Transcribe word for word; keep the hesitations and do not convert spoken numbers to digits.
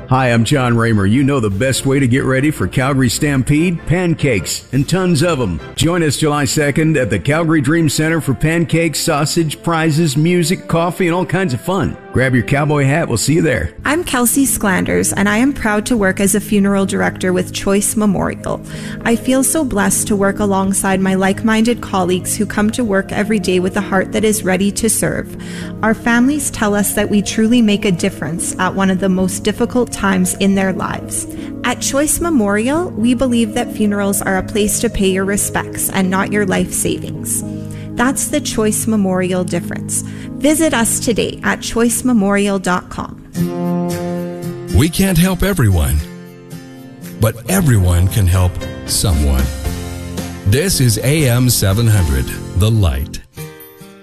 Hi, I'm John Raymer. You know the best way to get ready for Calgary Stampede? Pancakes, and tons of them. Join us July second at the Calgary Dream Center for pancakes, sausage, prizes, music, coffee, and all kinds of fun. Grab your cowboy hat. We'll see you there. I'm Kelsey Sklanders, and I am proud to work as a funeral director with Choice Memorial. I feel so blessed to work alongside my like-minded colleagues who come to work every day with a heart that is ready to serve. Our families tell us that we truly make a difference at one of the most difficult times in their lives. At Choice Memorial, we believe that funerals are a place to pay your respects and not your life savings. That's the Choice Memorial difference. Visit us today at choice memorial dot com. We can't help everyone, but everyone can help someone. This is A M seven hundred, The Light.